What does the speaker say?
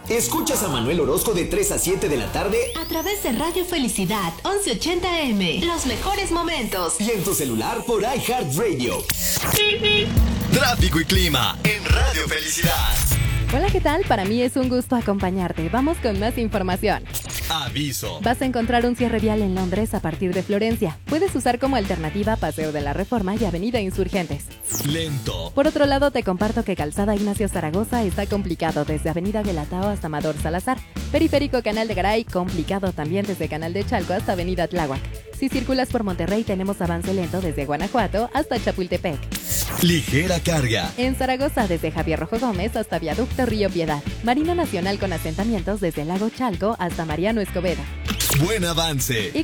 Escuchas a Manuel Orozco de 3 a 7 de la tarde a través de Radio Felicidad 1180M. Los mejores momentos. Y en tu celular por iHeartRadio. Tráfico y clima en Radio Felicidad. Hola, ¿qué tal? Para mí es un gusto acompañarte. Vamos con más información. Aviso. Vas a encontrar un cierre vial en Londres a partir de Florencia. Puedes usar como alternativa Paseo de la Reforma y Avenida Insurgentes. Lento. Por otro lado, te comparto que Calzada Ignacio Zaragoza está complicado desde Avenida Guelatao hasta Amador Salazar. Periférico Canal de Garay, complicado también desde Canal de Chalco hasta Avenida Tláhuac. Si circulas por Monterrey, tenemos avance lento desde Guanajuato hasta Chapultepec. Ligera carga. En Zaragoza, desde Javier Rojo Gómez hasta Viaducto Río Piedad. Marina Nacional con asentamientos desde Lago Chalco hasta Mariano Escobedo. Buen avance.